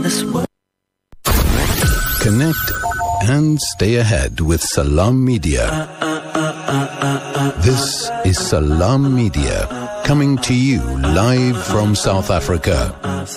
this world. Connect and stay ahead with Salam Media. This is Salam Media, coming to you live from South Africa.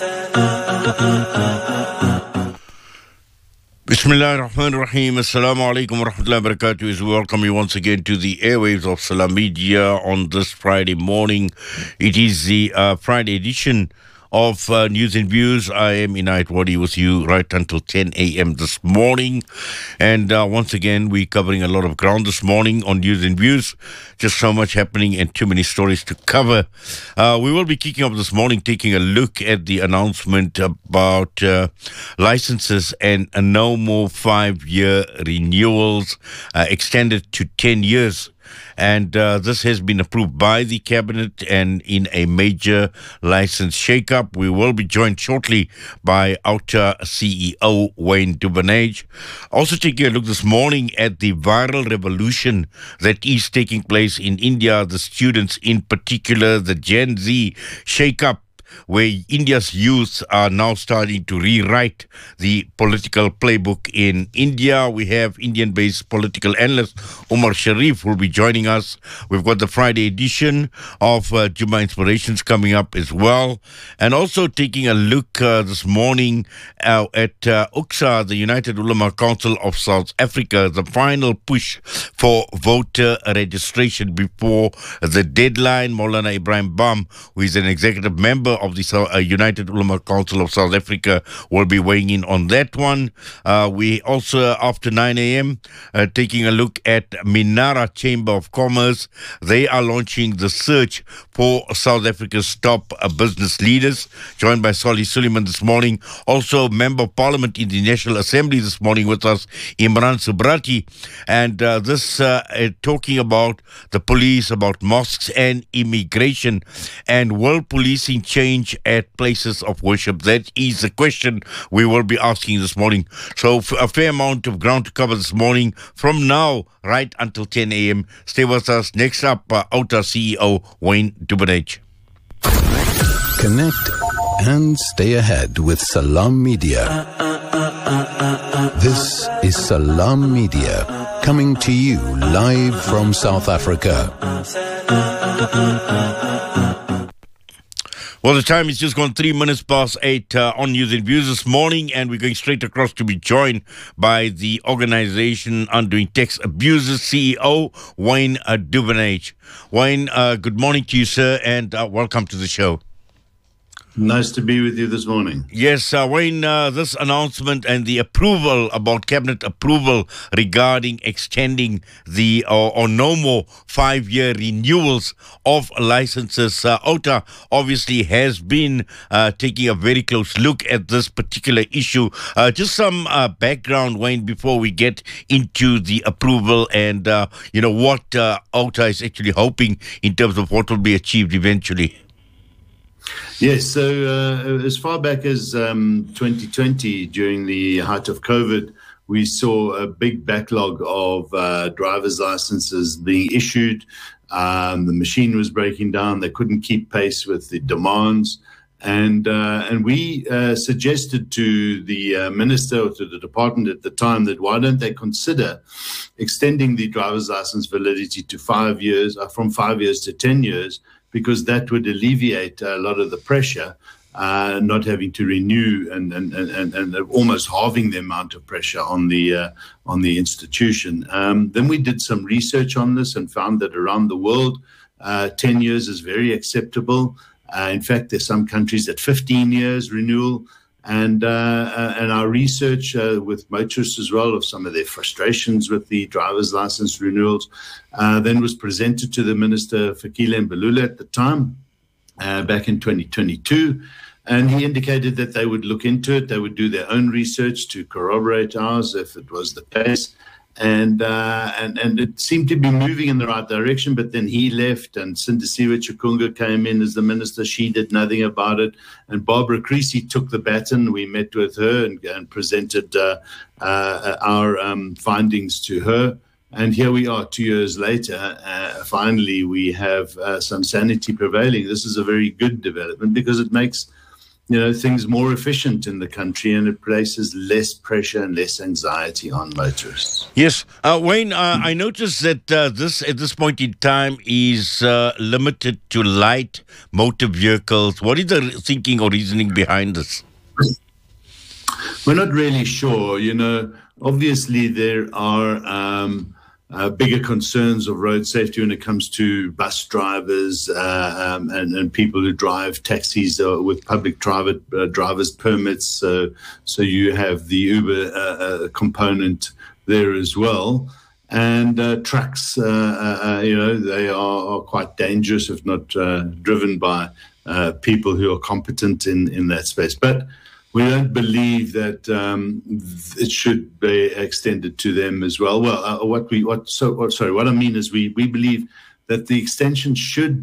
Bismillah ar-Rahman ar-Rahim. Assalamu alaikum wa rahmatullahi wa barakatuh. We welcome you once again to the airwaves of Salam Media on this Friday morning. It is the Friday edition of News and Views. I am Inayat Wadi with you right until 10 a.m. this morning. And once again, we're covering a lot of ground this morning on News and Views. Just so much happening and too many stories to cover. We will be kicking off this morning, taking a look at the announcement about licenses and no more 5-year renewals extended to 10 years. And this has been approved by the cabinet and in a major license shake-up. We will be joined shortly by OUTA CEO Wayne Duvenage. Also taking a look this morning at the viral revolution that is taking place in India, the students in particular, the Gen Z shake-up, where India's youth are now starting to rewrite the political playbook in India. We have Indian-based political analyst Umar Sharif who will be joining us. We've got the Friday edition of Jummah Inspirations coming up as well. And also taking a look this morning at UCSA, the United Ulama Council of South Africa, the final push for voter registration before the deadline. Maulana Ibrahim Bam, who is an executive member of the United Ulama Council of South Africa, will be weighing in on that one. We also, after 9 a.m., taking a look at Minara Chamber of Commerce. They are launching the search for South Africa's top business leaders, joined by Solly Suleiman this morning. Also, Member of Parliament in the National Assembly this morning with us, Imran Subrati. And this talking about the police, about mosques and immigration. And will policing change at places of worship? That is the question we will be asking this morning. So a fair amount of ground to cover this morning from now right until 10 a.m. Stay with us. Next up, OUTA CEO Wayne Duvenage. Connect and stay ahead with Salam Media. This is Salam Media, coming to you live from South Africa. Well, the time is just gone 3 minutes past 8 on News and Views this morning, and we're going straight across to be joined by the organization Undoing Tax Abusers CEO, Wayne Duvenage. Wayne, good morning to you, sir, and welcome to the show. Nice to be with you this morning. Yes, Wayne, this announcement and the approval about cabinet approval regarding extending the or no more 5-year renewals of licenses. OUTA obviously has been taking a very close look at this particular issue. Just some background, Wayne, before we get into the approval and, what OUTA is actually hoping in terms of what will be achieved eventually. Yes, so as far back as 2020, during the height of COVID, we saw a big backlog of driver's licenses being issued. The machine was breaking down. They couldn't keep pace with the demands. And we suggested to the minister or to the department at the time that why don't they consider extending the driver's license validity to 5 years, from 5 years to 10 years, because that would alleviate a lot of the pressure, not having to renew and almost halving the amount of pressure on the institution. Then we did some research on this and found that around the world, 10 years is very acceptable. In fact, there's some countries at 15 years renewal. And our research with motorists as well of some of their frustrations with the driver's license renewals then was presented to the Minister Fikile Mbalula at the time, back in 2022. And he indicated that they would look into it. They would do their own research to corroborate ours if it was the case. And it seemed to be moving in the right direction, but then he left and Sindisiwe Chikunga came in as the minister. She did nothing about it. And Barbara Creasy took the baton. We met with her and presented our findings to her. And here we are 2 years later. Finally, we have some sanity prevailing. This is a very good development because it makes things more efficient in the country, and it places less pressure and less anxiety on motorists. Yes. Wayne, I noticed that this at this point in time is limited to light motor vehicles. What is the thinking or reasoning behind this? We're not really sure. Obviously there are bigger concerns of road safety when it comes to bus drivers and people who drive taxis with public driver's permits. So you have the Uber component there as well. And trucks, they are quite dangerous if not driven by people who are competent in that space. But we don't believe that it should be extended to them as well. Well, what I mean is we believe that the extension should,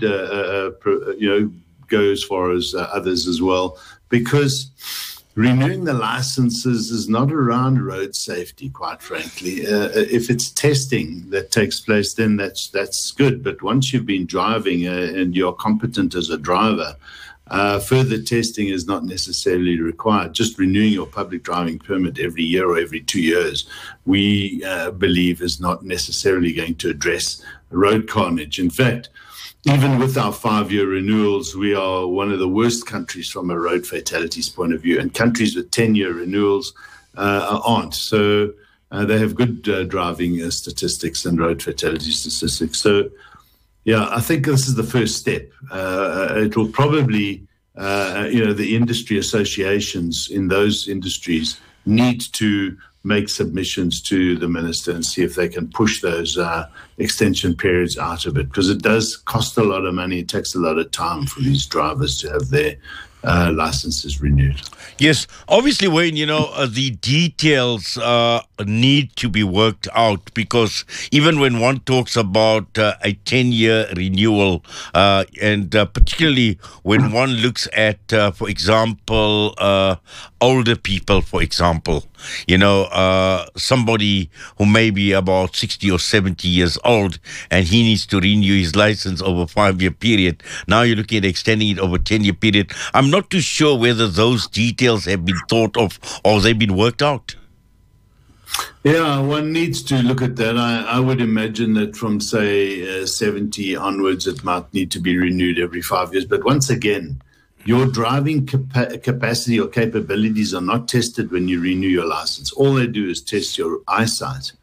go as far as others as well, because renewing the licenses is not around road safety, quite frankly. If it's testing that takes place, then that's good. But once you've been driving and you're competent as a driver, further testing is not necessarily required. Just renewing your public driving permit every year or every 2 years, we believe is not necessarily going to address road carnage. In fact, even with our 5-year renewals, we are one of the worst countries from a road fatalities point of view, and countries with 10-year renewals aren't. So they have good driving statistics and road fatality statistics. So yeah, I think this is the first step. It will probably, the industry associations in those industries need to make submissions to the minister and see if they can push those extension periods out of it, because it does cost a lot of money. It takes a lot of time for these drivers to have their licenses renewed. Yes, obviously, Wayne, the details need to be worked out, because even when one talks about a 10-year renewal, and particularly when one looks at, for example, older people, for example, somebody who may be about 60 or 70 years old and he needs to renew his license over a 5-year period. Now you're looking at extending it over a 10-year period. I'm not too sure whether those details have been thought of or they've been worked out. Yeah, one needs to look at that. I would imagine that from, say, 70 onwards, it might need to be renewed every 5 years. But once again, your driving capacity or capabilities are not tested when you renew your license. All they do is test your eyesight.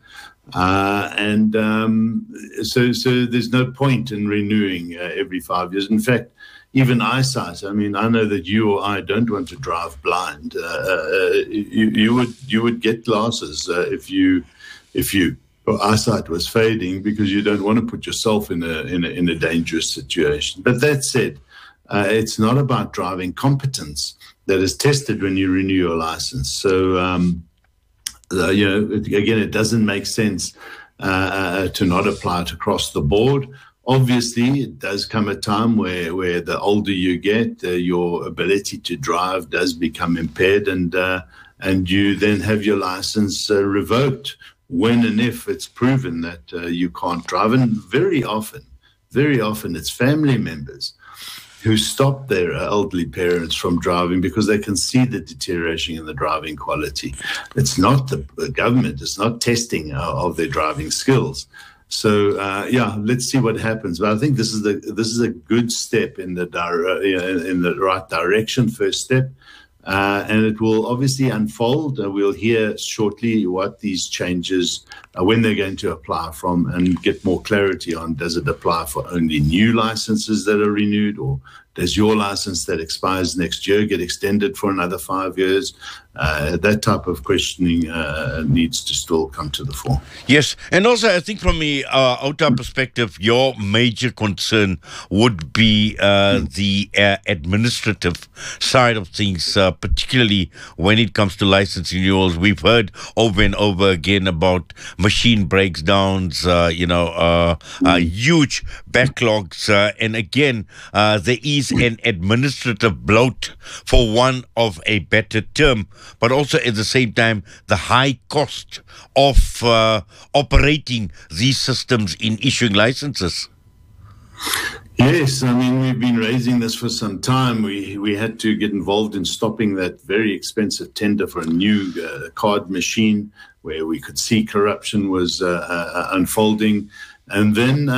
So there's no point in renewing every 5 years. In fact, even eyesight. I mean, I know that you or I don't want to drive blind. You would get glasses if your eyesight was fading, because you don't want to put yourself in a dangerous situation. But that said, it's not about driving competence that is tested when you renew your license. So, again, it doesn't make sense to not apply it across the board. Obviously, it does come a time where the older you get, your ability to drive does become impaired, and you then have your license revoked when and if it's proven that you can't drive. And very often, it's family members who stop their elderly parents from driving because they can see the deterioration in the driving quality. It's not the government, it's not testing of their driving skills. So let's see what happens. But I think this is a good step in the right direction. First step, and it will obviously unfold. We'll hear shortly what these changes, when they're going to apply from, and get more clarity on: does it apply for only new licenses that are renewed, or does your license that expires next year get extended for another 5 years? That type of questioning needs to still come to the fore. Yes, and also I think from the OUTA perspective, your major concern would be the administrative side of things, particularly when it comes to license renewals. We've heard over and over again about machine breakdowns, huge backlogs, and again, there is an administrative bloat, for one of a better term, but also at the same time, the high cost of operating these systems in issuing licenses. Yes, I mean, we've been raising this for some time. We had to get involved in stopping that very expensive tender for a new card machine where we could see corruption was unfolding. And then,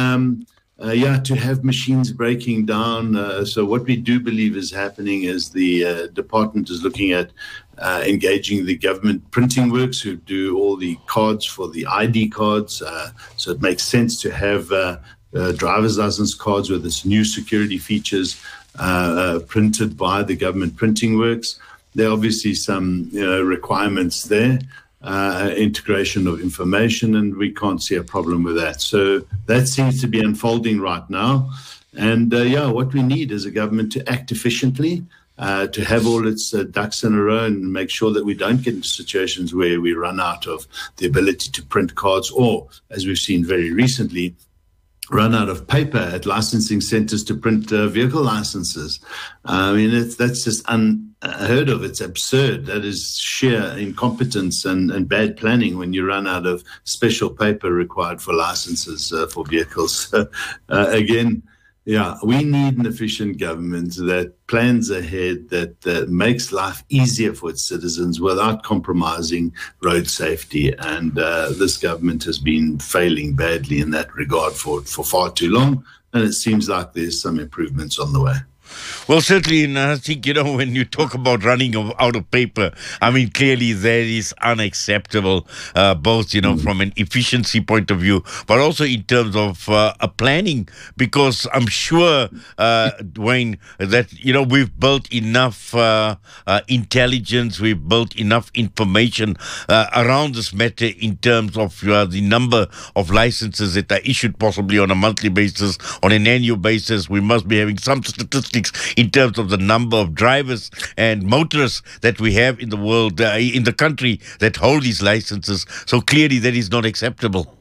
to have machines breaking down. So what we do believe is happening is the department is looking at engaging the government printing works who do all the cards for the ID cards. So it makes sense to have driver's license cards with this new security features printed by the government printing works. There are obviously some requirements there, integration of information, and we can't see a problem with that. So that seems to be unfolding right now. And what we need is a government to act efficiently, to have all its ducks in a row and make sure that we don't get into situations where we run out of the ability to print cards or, as we've seen very recently, run out of paper at licensing centers to print vehicle licenses. I mean, that's just unheard of. It's absurd. That is sheer incompetence and bad planning when you run out of special paper required for licenses for vehicles. Again, we need an efficient government that plans ahead, that makes life easier for its citizens without compromising road safety. And this government has been failing badly in that regard for far too long. And it seems like there's some improvements on the way. Well, certainly, and I think, when you talk about running out of paper, I mean, clearly that is unacceptable, both, from an efficiency point of view, but also in terms of a planning, because I'm sure, Dwayne, that, we've built enough intelligence, we've built enough information around this matter in terms of the number of licenses that are issued possibly on a monthly basis, on an annual basis. We must be having some statistics in terms of the number of drivers and motorists that we have in the world, in the country, that hold these licenses. So clearly that is not acceptable.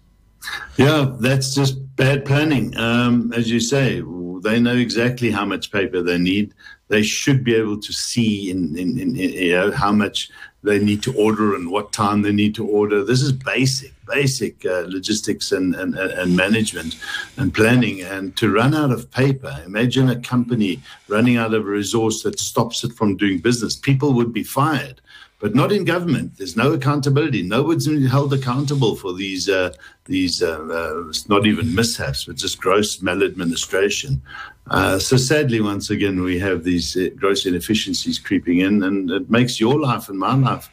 Yeah, that's just bad planning. As you say, they know exactly how much paper they need. They should be able to see in how much they need to order and what time they need to order. This is basic logistics and management and planning. And to run out of paper, imagine a company running out of a resource that stops it from doing business. People would be fired. But not in government. There's no accountability. No one's held accountable for these not even mishaps, but just gross maladministration. So sadly, once again, we have these gross inefficiencies creeping in, and it makes your life and my life,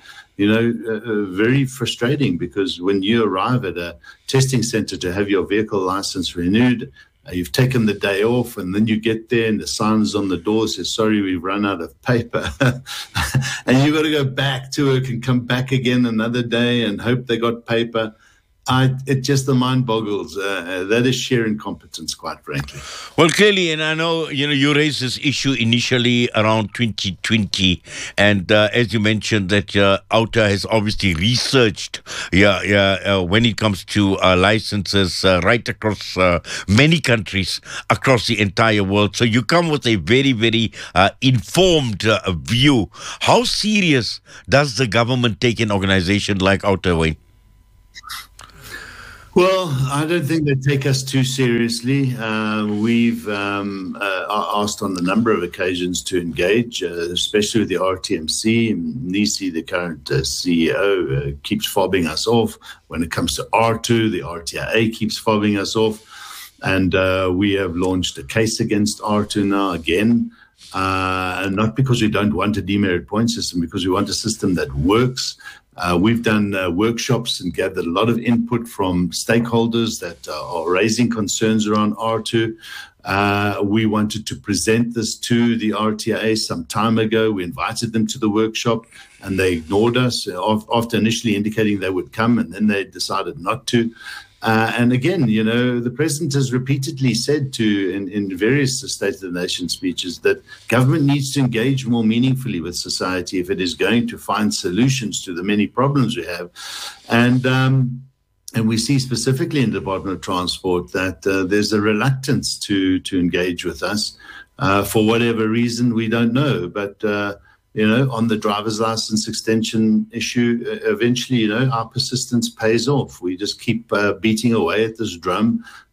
very frustrating, because when you arrive at a testing center to have your vehicle license renewed, you've taken the day off, and then you get there and the signs on the door says, sorry, we've run out of paper. And you've got to go back to work and come back again another day and hope they got paper. The mind boggles. That is sheer incompetence, quite frankly. Well, clearly, and I know, you raised this issue initially around 2020. And as you mentioned, that OUTA has obviously researched, when it comes to licenses right across many countries across the entire world. So you come with a very, very informed view. How serious does the government take an organization like OUTA, Wayne? Well, I don't think they take us too seriously. We've asked on a number of occasions to engage, especially with the RTMC. Nisi, the current CEO, keeps fobbing us off. When it comes to R2, the RTIA keeps fobbing us off. And we have launched a case against R2 now again. And not because we don't want a demerit point system, because we want a system that works. We've done workshops and gathered a lot of input from stakeholders that are raising concerns around R2. We wanted to present this to the RTIA some time ago. We invited them to the workshop and they ignored us after initially indicating they would come, and then they decided not to. And again, the president has repeatedly said in various State of the Nation speeches that government needs to engage more meaningfully with society if it is going to find solutions to the many problems we have. And we see specifically in the Department of Transport that there's a reluctance to engage with us for whatever reason, we don't know. But on the driver's license extension issue, eventually, our persistence pays off. We just keep beating away at this drum,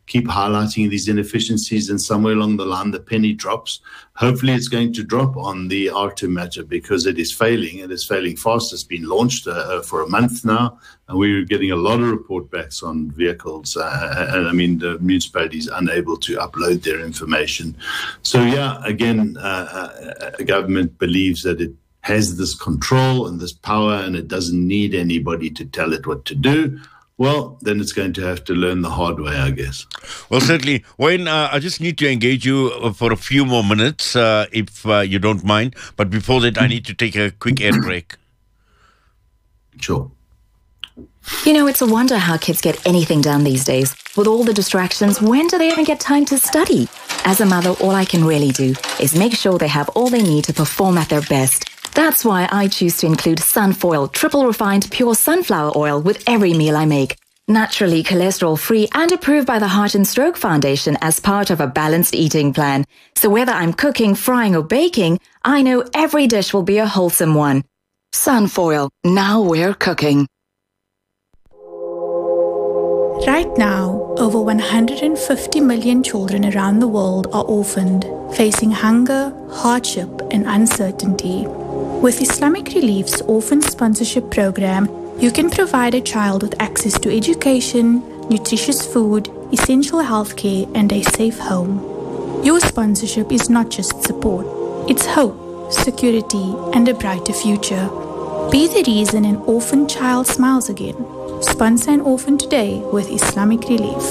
keep highlighting these inefficiencies, and somewhere along the line, the penny drops. Hopefully, it's going to drop on the R2 matter because it is failing, and it's failing fast. It's been launched for a month now, and we're getting a lot of report backs on vehicles. And I mean, the municipality is unable to upload their information. So, yeah, again, a government believes that it has this control and this power, and it doesn't need anybody to tell it what to do. Well, then it's going to have to learn the hard way, I guess. Well, certainly. Wayne, I just need to engage you for a few more minutes, if you don't mind. But before that, I need to take a quick ad break. Sure. You know, it's a wonder how kids get anything done these days. With all the distractions, when do they even get time to study? As a mother, all I can really do is make sure they have all they need to perform at their best. That's why I choose to include Sunfoil triple refined pure sunflower oil with every meal I make. Naturally cholesterol-free and approved by the Heart and Stroke Foundation as part of a balanced eating plan. So whether I'm cooking, frying or baking, I know every dish will be a wholesome one. Sunfoil, now we're cooking. Right now, over 150 million children around the world are orphaned, facing hunger, hardship and uncertainty. With Islamic Relief's Orphan Sponsorship Program, you can provide a child with access to education, nutritious food, essential healthcare, and a safe home. Your sponsorship is not just support, it's hope, security, and a brighter future. Be the reason an orphan child smiles again. Sponsor an orphan today with Islamic Relief.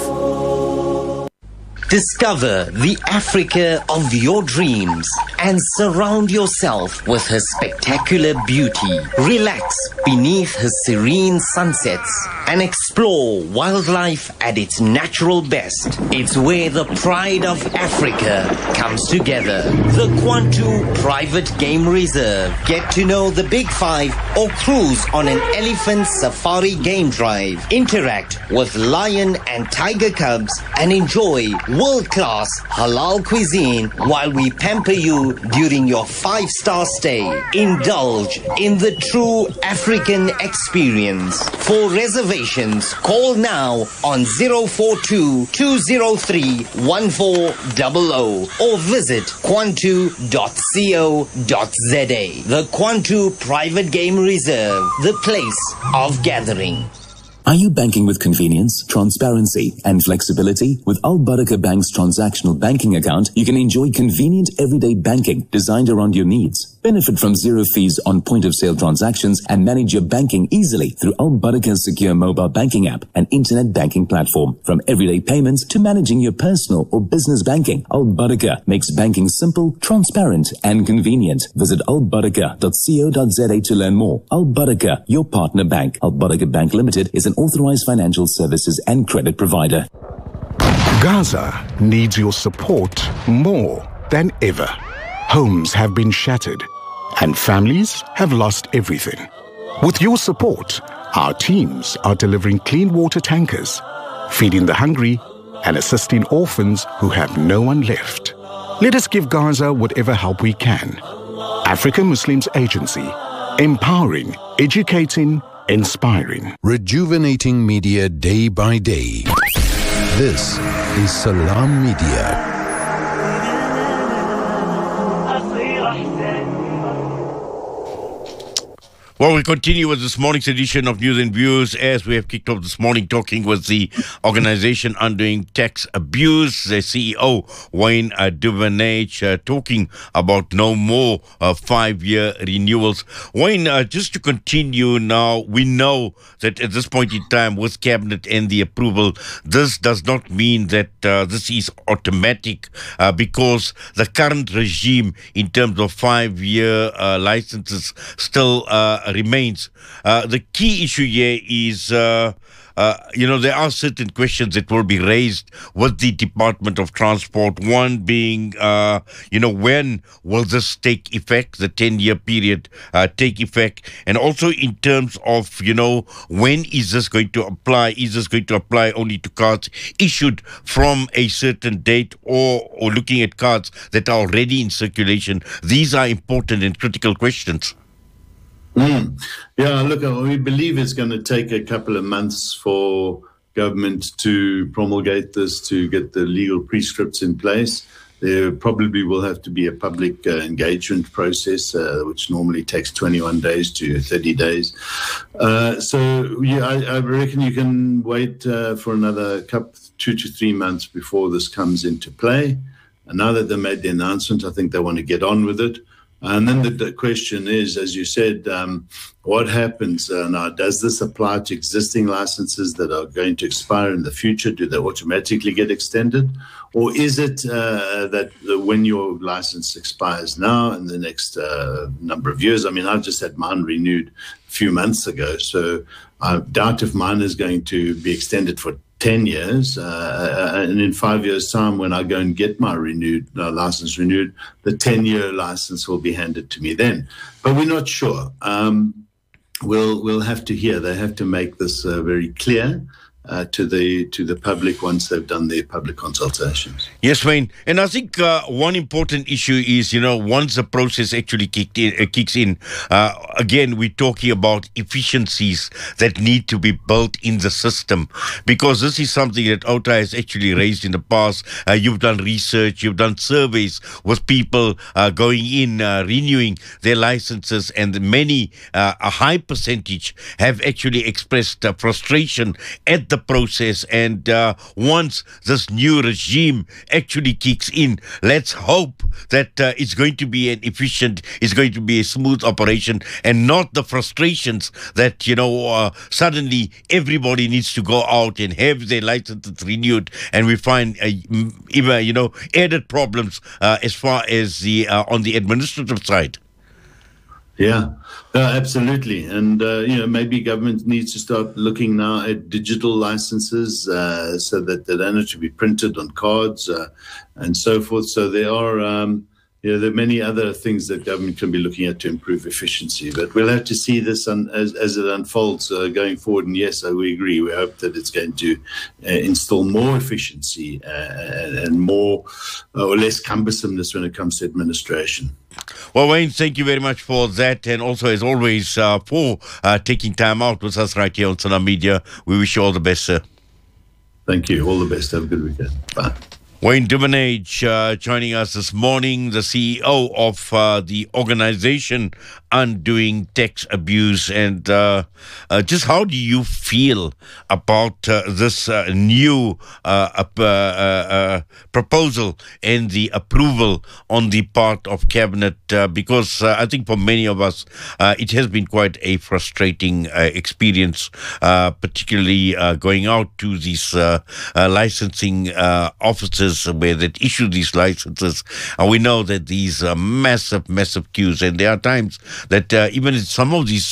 Discover the Africa of your dreams and surround yourself with her spectacular beauty. Relax beneath her serene sunsets and explore wildlife at its natural best. It's where the pride of Africa comes together. The Kwantu Private Game Reserve. Get to know the Big Five or cruise on an elephant safari game drive. Interact with lion and tiger cubs and enjoy world-class halal cuisine while we pamper you during your 5-star stay. Indulge in the true African experience. For reservations, call now on 042-203-1400 or visit kwantu.co.za. The Kwantu Private Game Reserve, the place of gathering. Are you banking with convenience, transparency, and flexibility? With Al Barakah Bank's transactional banking account, you can enjoy convenient everyday banking designed around your needs. Benefit from zero fees on point-of-sale transactions and manage your banking easily through Al Barakah's secure mobile banking app and internet banking platform. From everyday payments to managing your personal or business banking, Al Barakah makes banking simple, transparent, and convenient. Visit albarakah.co.za to learn more. Al Barakah, your partner bank. Al Barakah Bank Limited is an authorized financial services and credit provider. Gaza needs your support more than ever. Homes have been shattered and families have lost everything. With your support, our teams are delivering clean water tankers, feeding the hungry and assisting orphans who have no one left. Let us give Gaza whatever help we can. African Muslims Agency, empowering, educating, inspiring. Rejuvenating media day by day. This is Salam Media. Well, we continue with this morning's edition of News and Views as we have kicked off this morning talking with the organization undoing tax abuse, the CEO, Wayne Duvenage, talking about no more 5-year renewals. Wayne, just to continue now, we know that at this point in time with Cabinet and the approval, this does not mean that this is automatic because the current regime in terms of 5-year licenses still remains. The key issue here is, there are certain questions that will be raised with the Department of Transport. One being, when will this take effect, the 10-year period take effect? And also in terms of, when is this going to apply? Is this going to apply only to cards issued from a certain date or looking at cards that are already in circulation? These are important and critical questions. Yeah, look, we believe it's going to take a couple of months for government to promulgate this, to get the legal prescripts in place. There probably will have to be a public engagement process, which normally takes 21 days to 30 days. I reckon you can wait for another 2 to 3 months before this comes into play. And now that they made the announcement, I think they want to get on with it. And then the question is, as you said, what happens now? Does this apply to existing licenses that are going to expire in the future? Do they automatically get extended? Or is it that when your license expires now in the next number of years? I mean, I've just had mine renewed a few months ago, so I doubt if mine is going to be extended for 10 years, and in 5 years' time, when I go and get my license renewed, the 10-year license will be handed to me then. But we're not sure. We'll have to hear. They have to make this very clear to the public once they've done their public consultations. Yes, Wayne. And I think one important issue is, once the process actually kicks in, again, we're talking about efficiencies that need to be built in the system, because this is something that OTA has actually raised in the past. You've done research, you've done surveys with people going in, renewing their licenses, and many, a high percentage, have actually expressed frustration at the process. And once this new regime actually kicks in, let's hope that it's going to be an efficient, it's going to be a smooth operation, and not the frustrations that suddenly everybody needs to go out and have their licenses renewed, and we find even added problems as far as the on the administrative side. Yeah, absolutely. And, maybe government needs to start looking now at digital licenses so that they don't have to be printed on cards and so forth. So there are there are many other things that government can be looking at to improve efficiency. But we'll have to see this as it unfolds going forward. And yes, we agree. We hope that it's going to install more efficiency and more or less cumbersomeness when it comes to administration. Well, Wayne, thank you very much for that, and also, as always, for taking time out with us right here on Salam Media. We wish you all the best, sir. Thank you. All the best. Have a good weekend. Bye. Wayne Duvenage joining us this morning, the CEO of the organization Undoing Tax Abuse. And just how do you feel about this new proposal and the approval on the part of Cabinet? Because I think for many of us, it has been quite a frustrating experience, particularly going out to these licensing offices where they issue these licenses. And we know that these are massive queues, and there are times that even in some of these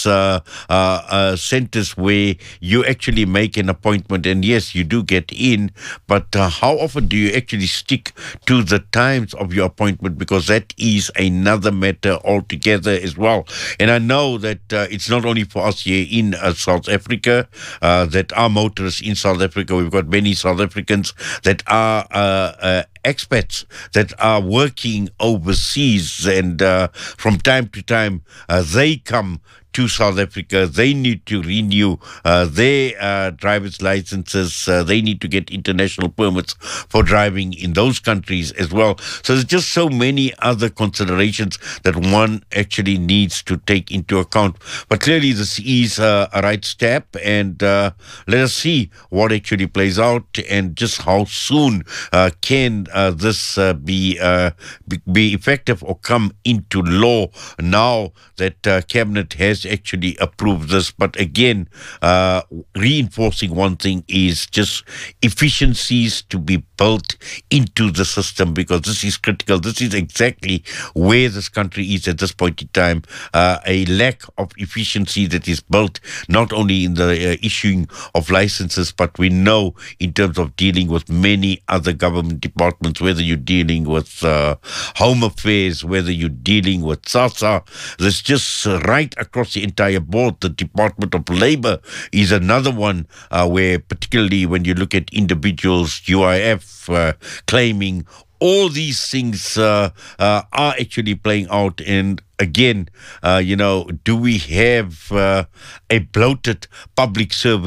centers where you actually make an appointment, and yes, you do get in, but how often do you actually stick to the times of your appointment? Because that is another matter altogether as well. And I know that it's not only for us here in South Africa that are motorists in South Africa. We've got many South Africans that are expats that are working overseas, and from time to time they come to South Africa. They need to renew their driver's licenses. They need to get international permits for driving in those countries as well. So there's just so many other considerations that one actually needs to take into account. But clearly this is a right step, and let us see what actually plays out, and just how soon can this be effective or come into law now that Cabinet has actually approved this. But again, reinforcing one thing is just efficiencies to be built into the system, because this is critical. This is exactly where this country is at this point in time. A lack of efficiency that is built not only in the issuing of licenses, but we know in terms of dealing with many other government departments, whether you're dealing with Home Affairs, whether you're dealing with SASSA. There's just right across the entire board. The Department of Labor is another one where, particularly when you look at individuals, UIF claiming, all these things are actually playing out. And again, do we have a bloated public service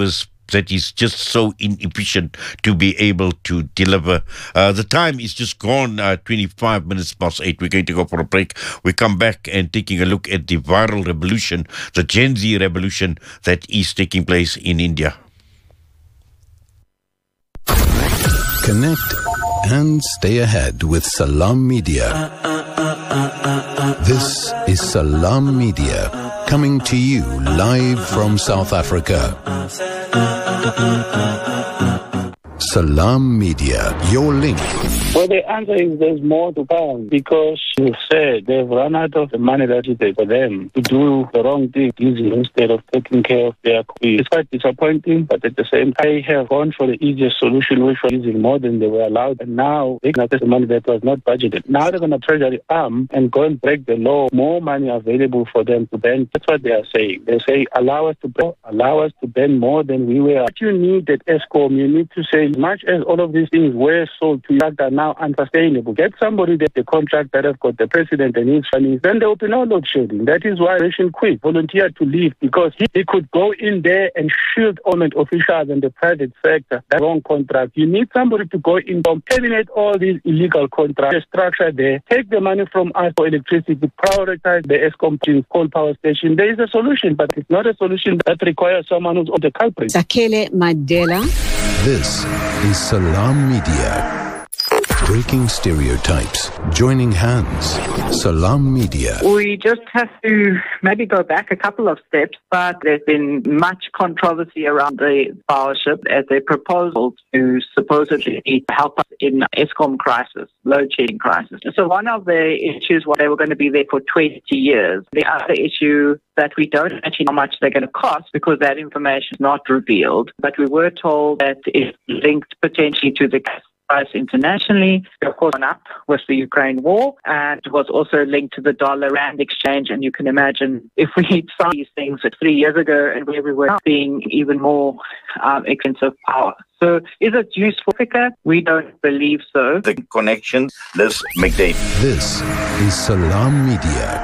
that is just so inefficient to be able to deliver. The time is just gone, 25 minutes past 8. We're going to go for a break. We come back and taking a look at the viral revolution, the Gen Z revolution that is taking place in India. Connect and stay ahead with Salam Media. This is Salam Media, coming to you live from South Africa. Salam Media, your link. Well, the answer is there's more to come, because you said they've run out of the money that is there for them to do the wrong thing instead of taking care of their community. It's quite disappointing, but at the same time, they have gone for the easiest solution, which was using more than they were allowed, and now they can access the money that was not budgeted. Now they're going to treasure the arm and go and break the law. More money available for them to spend. That's what they are saying. They say, allow us to spend more than we were. What you need at Eskom, you need to say, as much as all of these things were sold to you that are now unsustainable, get somebody that the contract that have got the president and his family, then there will be no load shedding. That is why Rachel quit, volunteered to leave, because he could go in there and shield government officials and the private sector. That wrong contract. You need somebody to go in and terminate all these illegal contracts, the structure there, take the money from us for electricity, prioritize the Eskom coal power station. There is a solution, but it's not a solution that requires someone who's on the culprit. Sakele Mandela. This is Salam Media. Breaking stereotypes, joining hands. Salam Media. We just have to maybe go back a couple of steps, but there's been much controversy around the powership as a proposal to supposedly help us in Eskom crisis, load shedding crisis. So one of the issues was they were going to be there for 20 years. The other issue that we don't actually know how much they're going to cost, because that information is not revealed. But we were told that it's linked potentially to the gas price internationally, of course, gone up with the Ukraine war, and it was also linked to the dollar-rand exchange. And you can imagine if we saw these things 3 years ago and where we were being even more expensive power. So is it useful, Africa? We don't believe so. The connection, Liz McDade. This is Salam Media.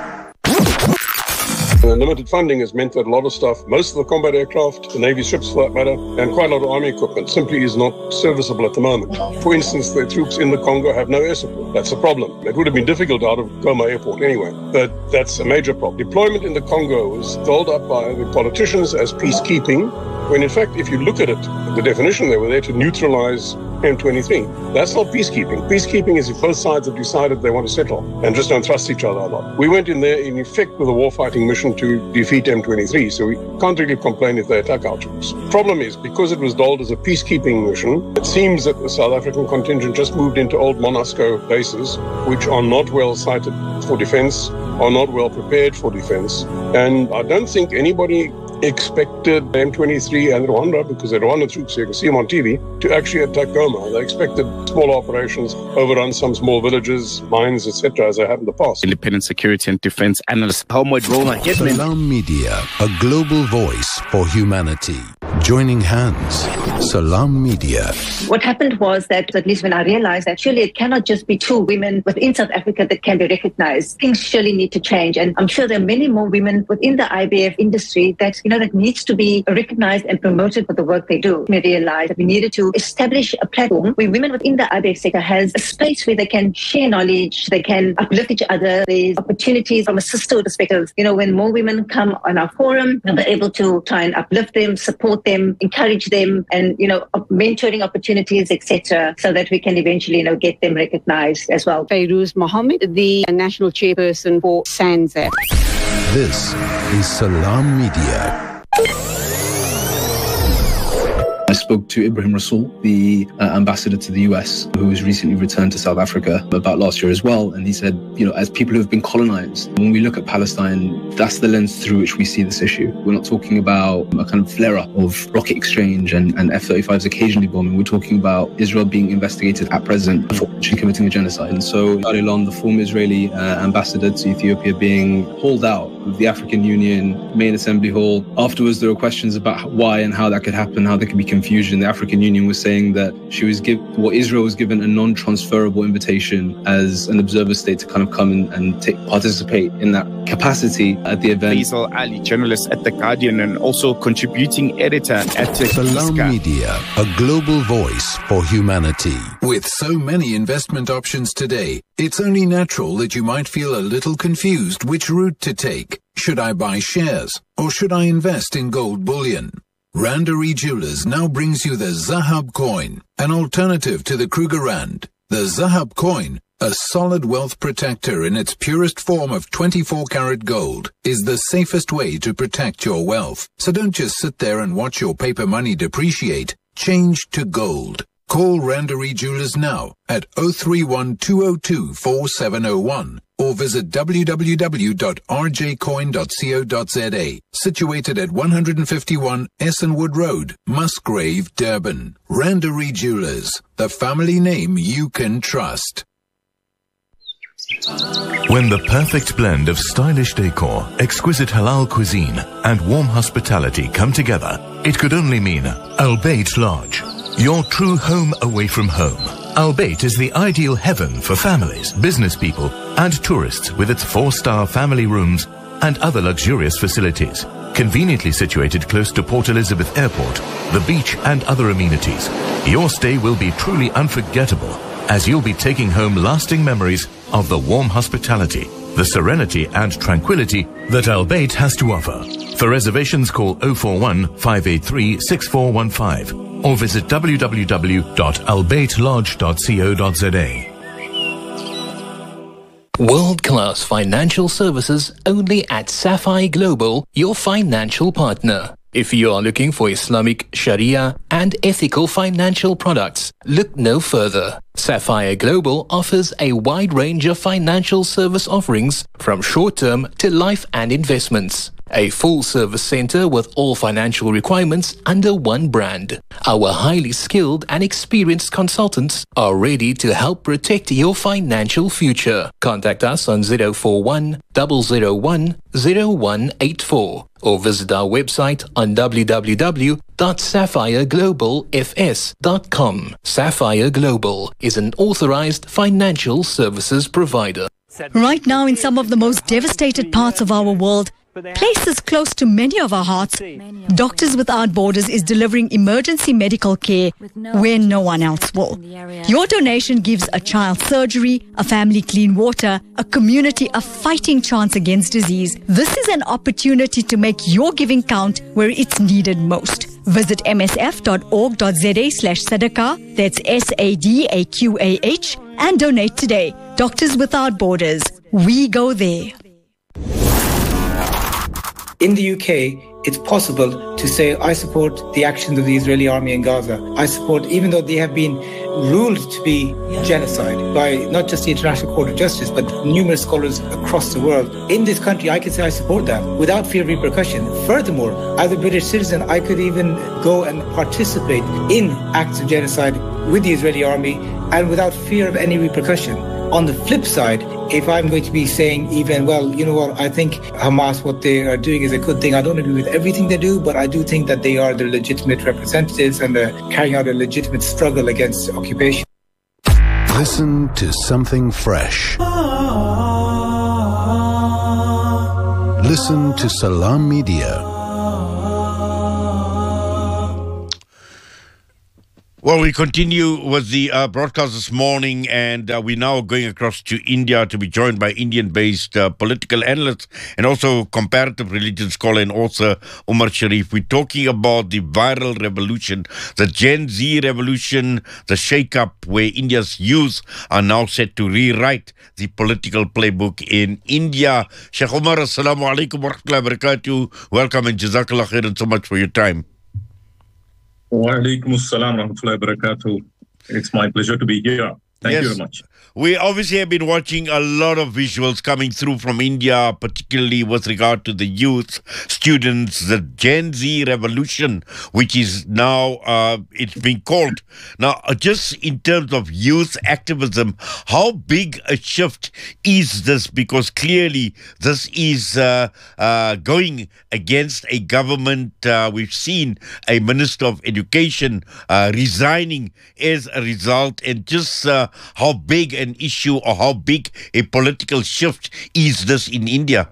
Limited funding has meant that a lot of stuff, most of the combat aircraft, the Navy ships for that matter, and quite a lot of Army equipment simply is not serviceable at the moment. For instance, the troops in the Congo have no air support. That's a problem. It would have been difficult out of Goma Airport anyway, but that's a major problem. Deployment in the Congo was dolled up by the politicians as peacekeeping, when in fact, if you look at it, the definition, they were there to neutralize M23. That's not peacekeeping. Peacekeeping is if both sides have decided they want to settle and just don't thrust each other a lot. We went in there in effect with a warfighting mission to defeat M23, so we can't really complain if they attack our troops. Problem is, because it was doled as a peacekeeping mission, it seems that the South African contingent just moved into old MONUSCO bases, which are not well sited for defense, are not well prepared for defense, and I don't think anybody expected M23 and Rwanda, because they're Rwandan troops, so you can see them on TV, to actually attack Goma. They expected small operations, overrun some small villages, mines, etc., as they have in the past. Independent security and defense analyst Helmut Rona. Salam Media, a global voice for humanity. Joining hands. Salam Media. What happened was that, at least when I realized that surely it cannot just be two women within South Africa that can be recognized. Things surely need to change. And I'm sure there are many more women within the IVF industry that, that needs to be recognized and promoted for the work they do. We realized that we needed to establish a platform where women within the IVF sector has a space where they can share knowledge, they can uplift each other. There's opportunities from a sisterhood perspective. When more women come on our forum, we're able to try and uplift them, support them, encourage them, and mentoring opportunities, etc., so that we can eventually get them recognized as well. Fayrouz Mohammed, the national chairperson for SANZAP. This is Salam Media. I spoke to Ibrahim Rasool, the ambassador to the US, who was recently returned to South Africa about last year as well. And he said, as people who have been colonized, when we look at Palestine, that's the lens through which we see this issue. We're not talking about a kind of flare-up of rocket exchange and F-35s occasionally bombing. We're talking about Israel being investigated at present for actually committing a genocide. And so Ari Elon, the former Israeli ambassador to Ethiopia, being hauled out of the African Union main assembly hall. Afterwards, there were questions about why and how that could happen, how there could be confusion confusion. The African Union was saying that Israel was given a non-transferable invitation as an observer state to kind of come and participate in that capacity at the event. Faisal Ali, journalist at The Guardian and also contributing editor at Salam Media, a global voice for humanity. With so many investment options today, it's only natural that you might feel a little confused which route to take. Should I buy shares or should I invest in gold bullion? Randery Jewelers now brings you the Zahab coin, an alternative to the Kruger Rand. The Zahab coin, a solid wealth protector in its purest form of 24-karat gold, is the safest way to protect your wealth. So don't just sit there and watch your paper money depreciate. Change to gold. Call Randery Jewelers now at 031 202 4701 or visit www.rjcoin.co.za, situated at 151 Essenwood Road, Musgrave, Durban. Randery Jewelers, the family name you can trust. When the perfect blend of stylish decor, exquisite halal cuisine, and warm hospitality come together, it could only mean Al Bayt Lodge. Your true home away from home. Al Bayt is the ideal heaven for families, business people, and tourists with its 4-star family rooms and other luxurious facilities. Conveniently situated close to Port Elizabeth Airport, the beach, and other amenities. Your stay will be truly unforgettable as you'll be taking home lasting memories of the warm hospitality, the serenity and tranquility that Al Bayt has to offer. For reservations, call 041 583 6415 or visit www.albaytlodge.co.za. World-class financial services only at Sapphire Global, your financial partner. If you are looking for Islamic, Sharia and ethical financial products, look no further. Sapphire Global offers a wide range of financial service offerings from short-term to life and investments. A full-service center with all financial requirements under one brand. Our highly skilled and experienced consultants are ready to help protect your financial future. Contact us on 041 001 0184 or visit our website on www.sapphireglobalfs.com. Sapphire Global is an authorized financial services provider. Right now, in some of the most devastated parts of our world, places close to many of our hearts, Doctors Without Borders is delivering emergency medical care where no one else will. Your donation gives a child surgery, a family clean water, a community a fighting chance against disease. This is an opportunity to make your giving count where it's needed most. Visit msf.org.za/sadaqah, that's SADAQAH, and donate today. Doctors Without Borders. We go there. In the UK, it's possible to say, I support the actions of the Israeli army in Gaza. I support, even though they have been ruled to be genocide by not just the International Court of Justice, but numerous scholars across the world. In this country, I can say I support that without fear of repercussion. Furthermore, as a British citizen, I could even go and participate in acts of genocide with the Israeli army and without fear of any repercussion. On the flip side, if I'm going to be saying even, well, you know what, I think Hamas, what they are doing is a good thing. I don't agree with everything they do, but I do think that they are the legitimate representatives and they're carrying out a legitimate struggle against occupation. Listen to something fresh. Listen to Salam Media. Well, we continue with the broadcast this morning, and we're now going across to India to be joined by Indian-based political analyst and also comparative religion scholar and author Umar Sharif. We're talking about the viral revolution, the Gen Z revolution, the shake-up where India's youth are now set to rewrite the political playbook in India. Sheikh Umar, assalamu alaikum wa rahmatullahi wa barakatuh. Welcome and jazakallah khairan so much for your time. Wa alaikum assalam wa rahmatullahi wa barakatuh. It's my pleasure to be here. Thank you very much. We obviously have been watching a lot of visuals coming through from India, particularly with regard to the youth, students, the Gen Z revolution, which is now, it's been called. Now, just in terms of youth activism, how big a shift is this? Because clearly this is going against a government. We've seen a Minister of Education resigning as a result, and just how big an issue or how big a political shift is this in India?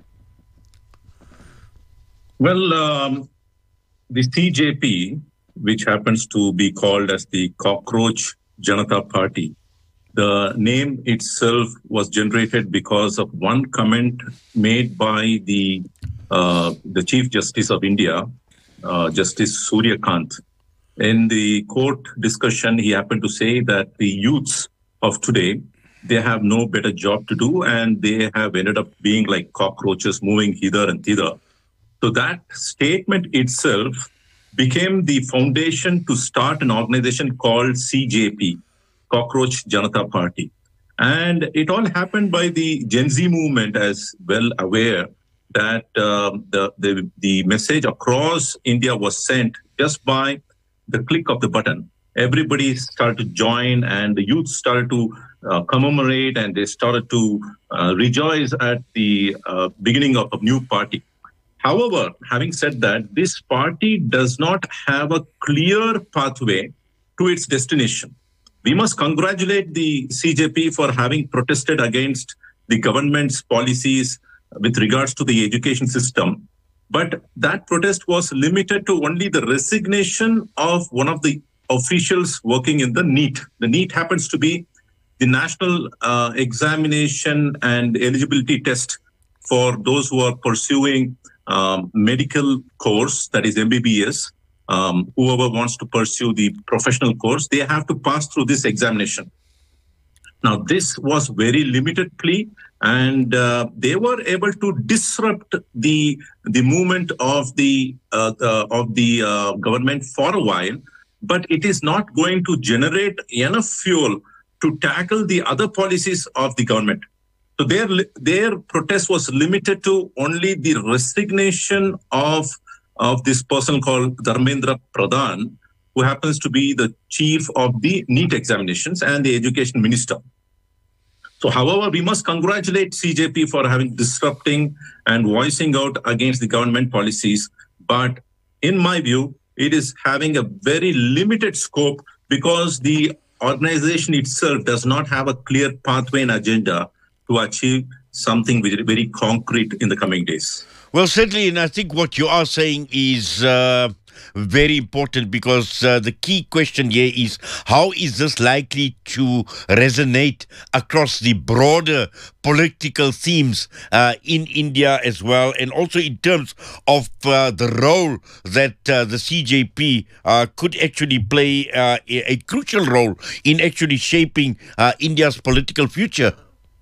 Well, the CJP, which happens to be called as the Cockroach Janata Party, the name itself was generated because of one comment made by the Chief Justice of India, Justice Surya Kant. In the court discussion, he happened to say that the youths of today, they have no better job to do, and they have ended up being like cockroaches moving hither and thither. So that statement itself became the foundation to start an organization called CJP, Cockroach Janata Party. And it all happened by the Gen Z movement, as well aware that the message across India was sent just by the click of the button. Everybody started to join, and the youth started to commemorate, and they started to rejoice at the beginning of a new party. However, having said that, this party does not have a clear pathway to its destination. We must congratulate the CJP for having protested against the government's policies with regards to the education system. But that protest was limited to only the resignation of one of the officials working in the NEET. The NEET happens to be the National Examination and Eligibility Test for those who are pursuing medical course, that is MBBS. Whoever wants to pursue the professional course, they have to pass through this examination. Now, this was very limited plea, and they were able to disrupt the movement of the government for a while. But it is not going to generate enough fuel to tackle the other policies of the government. So their protest was limited to only the resignation of this person called Dharmendra Pradhan, who happens to be the chief of the NEET examinations and the education minister. So, however, we must congratulate CJP for having disrupting and voicing out against the government policies. But in my view, it is having a very limited scope because the organization itself does not have a clear pathway and agenda to achieve something very, very concrete in the coming days. Well, certainly, and I think what you are saying is very important, because the key question here is how is this likely to resonate across the broader political themes in India as well, and also in terms of the role that the CJP could actually play a crucial role in actually shaping India's political future.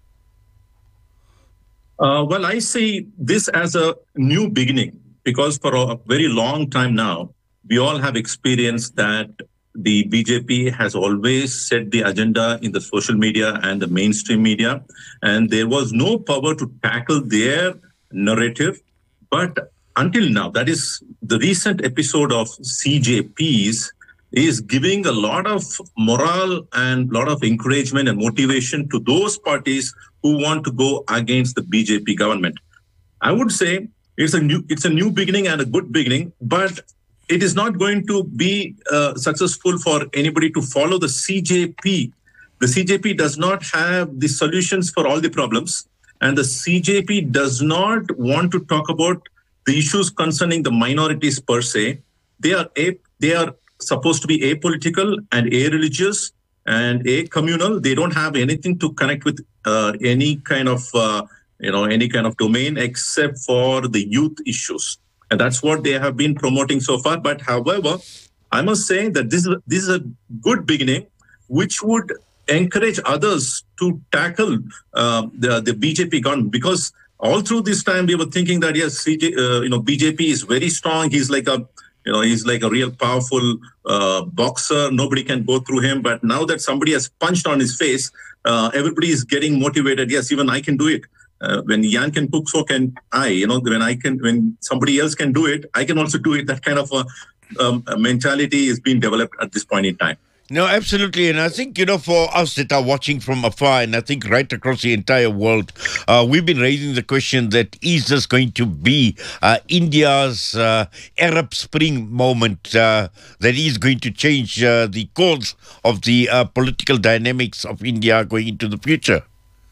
Well, I see this as a new beginning, because for a very long time now, we all have experienced that the BJP has always set the agenda in the social media and the mainstream media, and there was no power to tackle their narrative. But until now, that is the recent episode of CJPs is giving a lot of morale and a lot of encouragement and motivation to those parties who want to go against the BJP government. I would say it's a new beginning and a good beginning, but it is not going to be successful for anybody to follow the CJP. The CJP does not have the solutions for all the problems, and the CJP does not want to talk about the issues concerning the minorities per se. They are supposed to be apolitical and a-religious and a-communal. They don't have anything to connect with any kind of domain except for the youth issues. And that's what they have been promoting so far. But however, I must say that this is a good beginning, which would encourage others to tackle the BJP government. Because all through this time, we were thinking that, yes, BJP is very strong. He's like He's like a real powerful boxer. Nobody can go through him. But now that somebody has punched on his face, everybody is getting motivated. Yes, even I can do it. When Jan can cook, so can I. When somebody else can do it, I can also do it. That kind of a mentality is being developed at this point in time. No, absolutely. And I think, for us that are watching from afar, and I think right across the entire world, we've been raising the question that is this going to be India's Arab Spring moment that is going to change the course of the political dynamics of India going into the future?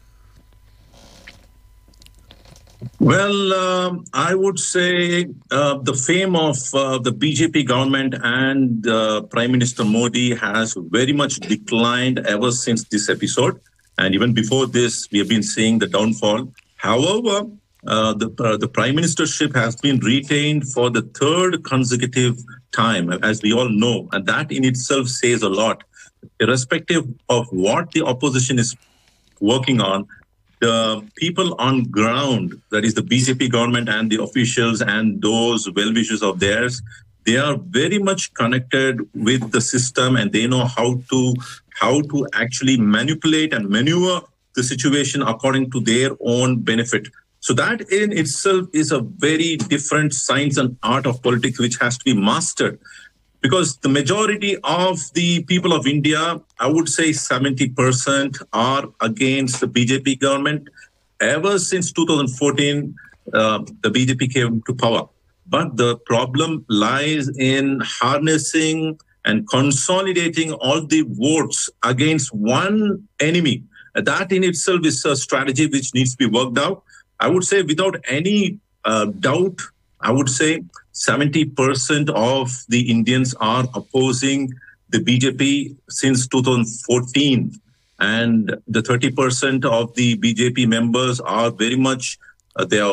Well, I would say the fame of the BJP government and Prime Minister Modi has very much declined ever since this episode. And even before this, we have been seeing the downfall. However, the Prime Ministership has been retained for the third consecutive time, as we all know. And that in itself says a lot. Irrespective of what the opposition is working on, the people on ground, that is the BJP government and the officials and those well-wishers of theirs, they are very much connected with the system, and they know how to actually manipulate and maneuver the situation according to their own benefit. So that in itself is a very different science and art of politics which has to be mastered. Because the majority of the people of India, I would say 70%, are against the BJP government. Ever since 2014, the BJP came to power. But the problem lies in harnessing and consolidating all the votes against one enemy. That in itself is a strategy which needs to be worked out. I would say without any doubt, I would say 70% of the Indians are opposing the BJP since 2014. And the 30% of the BJP members are very much faithful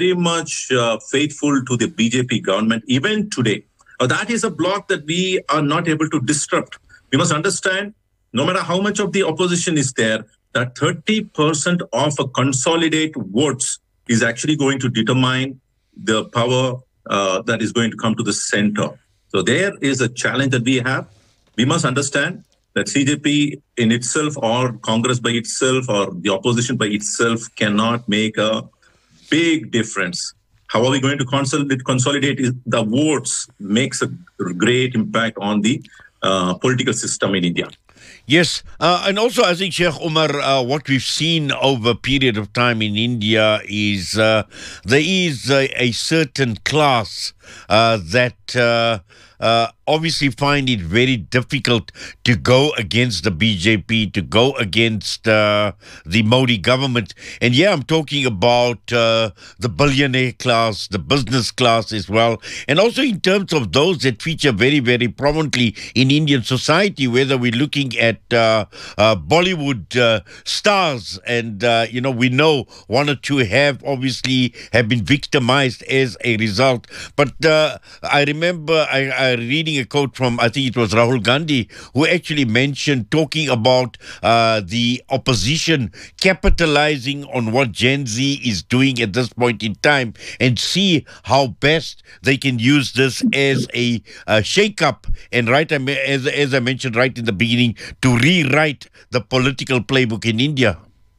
to the BJP government even today. That is a block that we are not able to disrupt. We must understand, no matter how much of the opposition is there, that 30% of a consolidated votes is actually going to determine the power that is going to come to the center. So there is a challenge that we have. We must understand that CJP in itself or Congress by itself or the opposition by itself cannot make a big difference. How are we going to consolidate the votes makes a great impact on the political system in India. Yes, and also I think, Sheikh Umar, what we've seen over a period of time in India is there is a certain class that obviously find it very difficult to go against the BJP, to go against the Modi government. And yeah, I'm talking about the billionaire class, the business class as well. And also in terms of those that feature very, very prominently in Indian society, whether we're looking at Bollywood stars, and, we know one or two have been victimized as a result. But I remember I reading a quote from, I think it was Rahul Gandhi, who actually mentioned talking about the opposition capitalizing on what Gen Z is doing at this point in time and see how best they can use this as a shake-up and, as I mentioned right in the beginning, to rewrite the political playbook in India.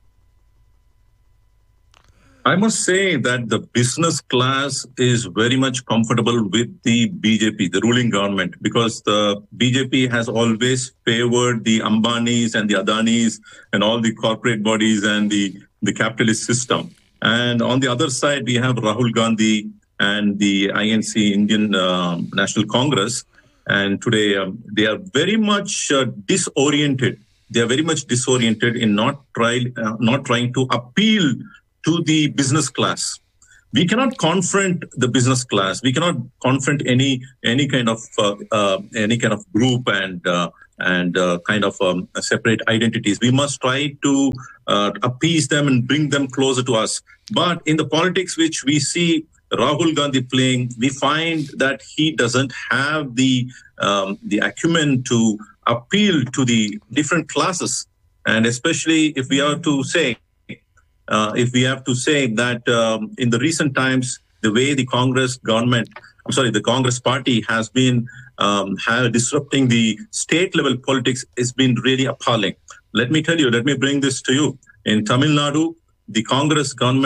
I must say that the business class is very much comfortable with the BJP, the ruling government, because the BJP has always favored the Ambanis and the Adanis and all the corporate bodies and the capitalist system. And on the other side, we have Rahul Gandhi and the INC, Indian National Congress. And today, they are very much disoriented. They are very much disoriented in not trying to appeal to the business class. We cannot confront the business class. We cannot confront any kind of group and separate identities. We must try to appease them and bring them closer to us. But in the politics which we see Rahul Gandhi playing, we find that he doesn't have the acumen to appeal to the different classes, and especially if we have to say that in the recent times, the way the Congress government the Congress party has been disrupting the state level politics has been really appalling. Let me bring this to you. In Tamil Nadu, the Congress government